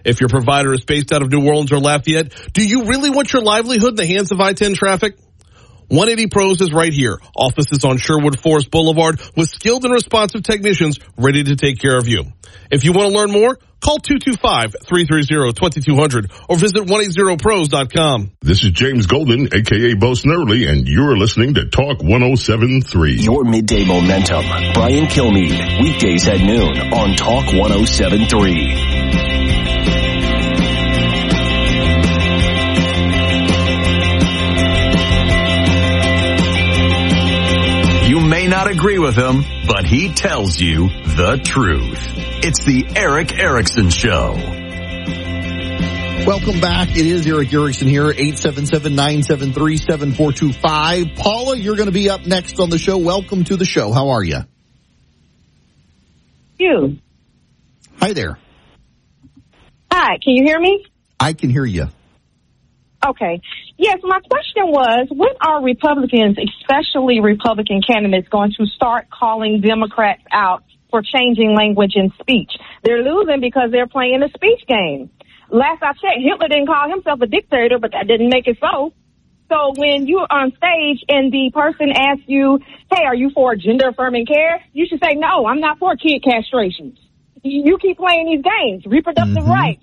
If your provider is based out of New Orleans or Lafayette, do you really want your livelihood in the hands of I-10 traffic? 180 Pros is right here. Offices on Sherwood Forest Boulevard with skilled and responsive technicians ready to take care of you. If you want to learn more, call 225-330-2200 or visit 180pros.com. This is James Golden, a.k.a. Bo Snerdley, and you're listening to Talk 107.3. Your midday momentum. Brian Kilmeade, weekdays at noon on Talk 107.3. You may not agree with him, but he tells you the truth. It's the Erick Erickson Show. Welcome back. It is Erick Erickson here, 877-973-7425. Paula, you're going to be up next on the show. Welcome to the show. How are you? You. Hi there. Hi, can you hear me? I can hear you. Okay. Yes, my question was, when are Republicans, especially Republican candidates, going to start calling Democrats out for changing language and speech? They're losing because they're playing a speech game. Last I checked, Hitler didn't call himself a dictator, but that didn't make it so. So when you're on stage and the person asks you, hey, are you for gender-affirming care? You should say, no, I'm not for kid castrations. You keep playing these games. Reproductive rights.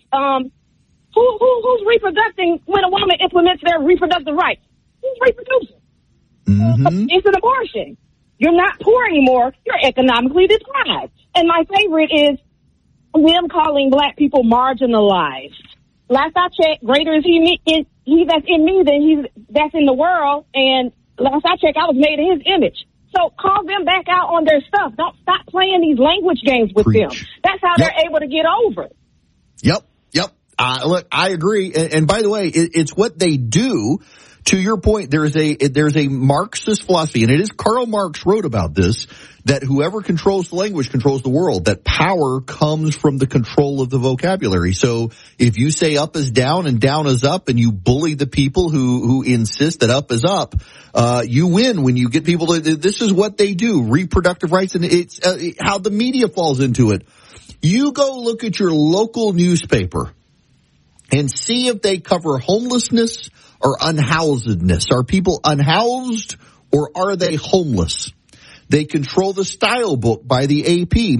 Who's reproducing when a woman implements their reproductive rights? Who's reproducing? It's an abortion. You're not poor anymore. You're economically deprived. And my favorite is them calling black people marginalized. Last I checked, greater is he that's in me than that's in the world. And last I checked, I was made in his image. So call them back out on their stuff. Don't stop playing these language games with them. That's how they're able to get over it. Yep. Look, I agree. And by the way, it's what they do. To your point, there's a Marxist philosophy, and it is Karl Marx wrote about this, that whoever controls the language controls the world, that power comes from the control of the vocabulary. So if you say up is down and down is up, and you bully the people who insist that up is up, you win when you get people to, this is what they do, reproductive rights, and it's how the media falls into it. You go look at your local newspaper and see if they cover homelessness or unhousedness. Are people unhoused or are they homeless? They control the style book by the AP.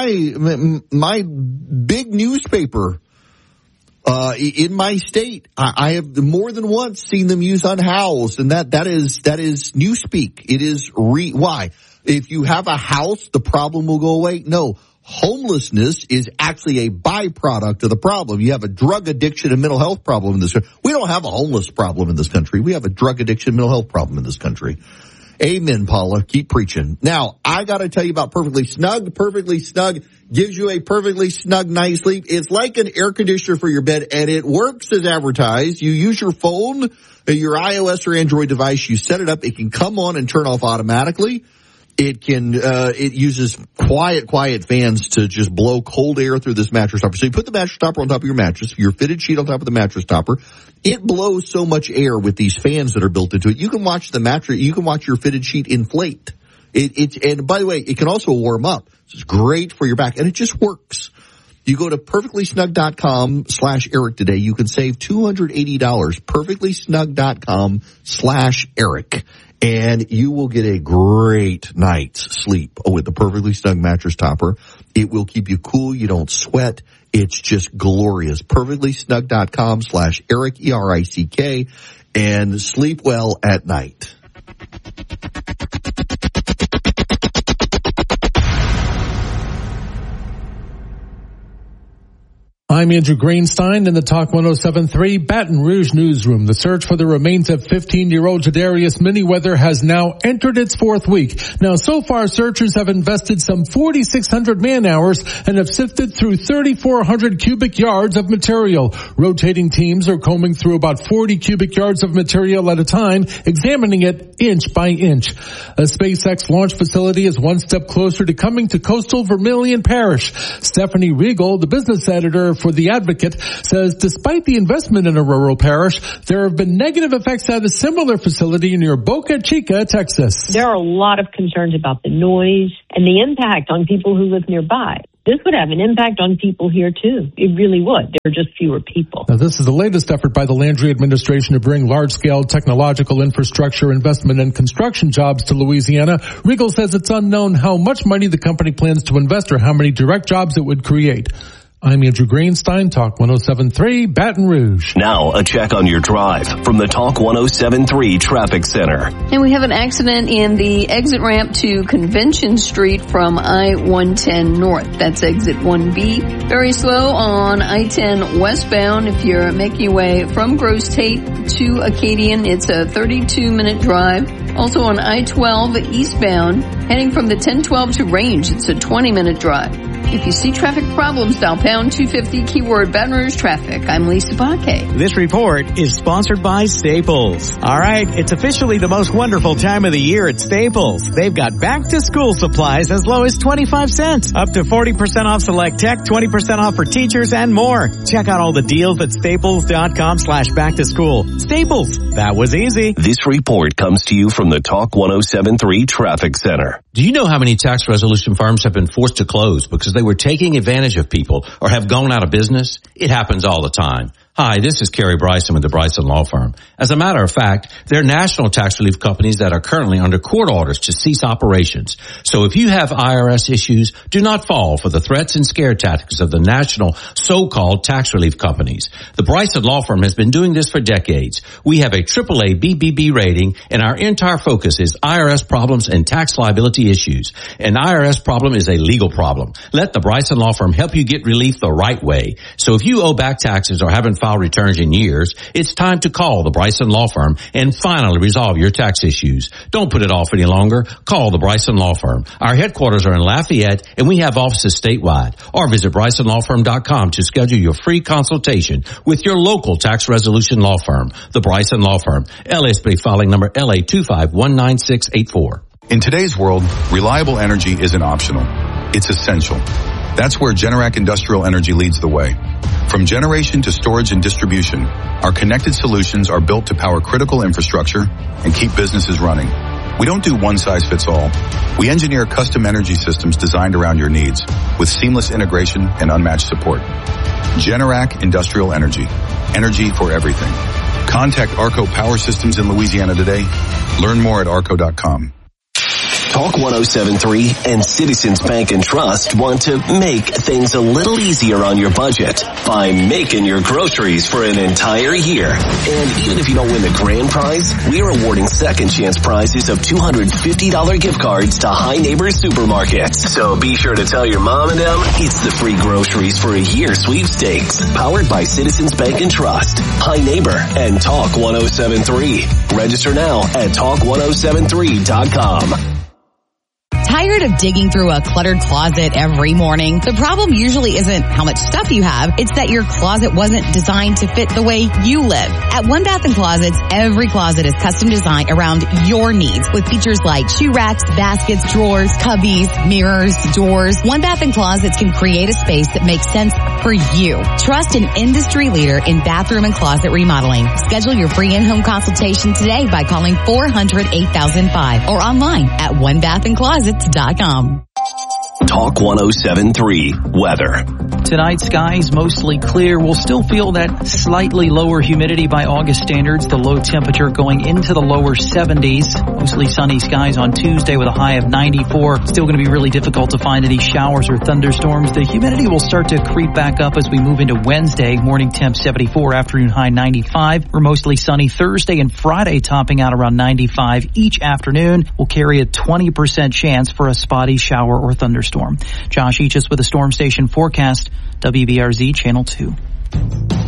My big newspaper in my state, I have more than once seen them use unhoused, and that is newspeak. It is why? If you have a house, the problem will go away? No. Homelessness is actually a byproduct of the problem. You have a drug addiction and mental health problem in this country. We don't have a homeless problem in this country. We have a drug addiction, mental health problem in this country. Amen, Paula. Keep preaching. Now, I got to tell you about Perfectly Snug. Perfectly Snug gives you a perfectly snug night's sleep. It's like an air conditioner for your bed, and it works as advertised. You use your phone, your iOS or Android device. You set it up. It can come on and turn off automatically. It can, it uses quiet fans to just blow cold air through this mattress topper. So you put the mattress topper on top of your mattress, your fitted sheet on top of the mattress topper. It blows so much air with these fans that are built into it. You can watch the mattress, you can watch your fitted sheet inflate. And by the way, it can also warm up. So it's great for your back, and it just works. You go to perfectlysnug.com/Eric today. You can save $280. Perfectlysnug.com/Eric. And you will get a great night's sleep with the Perfectly Snug mattress topper. It will keep you cool. You don't sweat. It's just glorious. Perfectlysnug.com/Eric, ERICK, and sleep well at night. I'm Andrew Greenstein in the Talk 107.3 Baton Rouge newsroom. The search for the remains of 15-year-old Jadarius Manyweather has now entered its fourth week. Now, so far, searchers have invested some 4,600 man-hours and have sifted through 3,400 cubic yards of material. Rotating teams are combing through about 40 cubic yards of material at a time, examining it inch by inch. A SpaceX launch facility is one step closer to coming to coastal Vermilion Parish. Stephanie Regal, the business editor for The Advocate, says despite the investment in a rural parish, there have been negative effects at a similar facility near Boca Chica, Texas. There are a lot of concerns about the noise and the impact on people who live nearby. this would have an impact on people here too. It really would. There are just fewer people. Now, this is the latest effort by the Landry administration to bring large-scale technological infrastructure investment and construction jobs to Louisiana. Regal says it's unknown how much money the company plans to invest or how many direct jobs it would create. I'm Andrew Greenstein, Talk 107.3, Baton Rouge. Now, a check on your drive from the Talk 107.3 Traffic Center. And we have an accident in the exit ramp to Convention Street from I-110 North. That's exit 1B. Very slow on I-10 westbound. If you're making your way from Gross Tate to Acadian, it's a 32-minute drive. Also on I-12 eastbound, heading from the 1012 to Range, it's a 20-minute drive. If you see traffic problems, dial pound 250, keyword Baton Rouge traffic. I'm Lisa Baque. This report is sponsored by Staples. All right, it's officially the most wonderful time of the year at Staples. They've got back-to-school supplies as low as 25 cents, up to 40% off select tech, 20% off for teachers, and more. Check out all the deals at staples.com/back-to-school. Staples, that was easy. This report comes to you from the Talk 107.3 Traffic Center. Do you know how many tax resolution firms have been forced to close because they were taking advantage of people or have gone out of business? It happens all the time. Hi, this is Kerry Bryson with the Bryson Law Firm. As a matter of fact, there are national tax relief companies that are currently under court orders to cease operations. So if you have IRS issues, do not fall for the threats and scare tactics of the national so-called tax relief companies. The Bryson Law Firm has been doing this for decades. We have a AAA BBB rating, and our entire focus is IRS problems and tax liability issues. An IRS problem is a legal problem. Let the Bryson Law Firm help you get relief the right way. So if you owe back taxes or haven't filed returns in years, it's time to call the Bryson Law Firm and finally resolve your tax issues. Don't put it off any longer. Call the Bryson Law Firm. Our headquarters are in Lafayette, and we have offices statewide. Or visit BrysonLawFirm.com to schedule your free consultation with your local tax resolution law firm. The Bryson Law Firm. LSB filing number LA251964. In today's world, reliable energy isn't optional. It's essential. That's where Generac Industrial Energy leads the way. From generation to storage and distribution, our connected solutions are built to power critical infrastructure and keep businesses running. We don't do one size fits all. We engineer custom energy systems designed around your needs with seamless integration and unmatched support. Generac Industrial Energy. Energy for everything. Contact Arco Power Systems in Louisiana today. Learn more at arco.com. Talk 107.3 and Citizens Bank and Trust want to make things a little easier on your budget by making your groceries for an entire year. And even if you don't win the grand prize, we are awarding second chance prizes of $250 gift cards to High Neighbor Supermarkets. So be sure to tell your mom and them it's the free groceries for a year sweepstakes, powered by Citizens Bank and Trust, High Neighbor, and Talk 107.3. Register now at talk1073.com. Tired of digging through a cluttered closet every morning? The problem usually isn't how much stuff you have, it's that your closet wasn't designed to fit the way you live. At One Bath & Closets, every closet is custom designed around your needs with features like shoe racks, baskets, drawers, cubbies, mirrors, doors. One Bath & Closets can create a space that makes sense for you. Trust an industry leader in bathroom and closet remodeling. Schedule your free in-home consultation today by calling 400-8005 or online at onebathandclosets.com. Talk 107.3 Weather. Tonight, skies mostly clear. We'll still feel that slightly lower humidity by August standards. The low temperature going into the lower 70s. Mostly sunny skies on Tuesday with a high of 94. Still going to be really difficult to find any showers or thunderstorms. The humidity will start to creep back up as we move into Wednesday. Morning temp 74, afternoon high 95. We're mostly sunny Thursday and Friday, topping out around 95 each afternoon. Will carry a 20% chance for a spotty shower or thunderstorm. Josh Eachus with a Storm Station forecast. WBRZ Channel 2.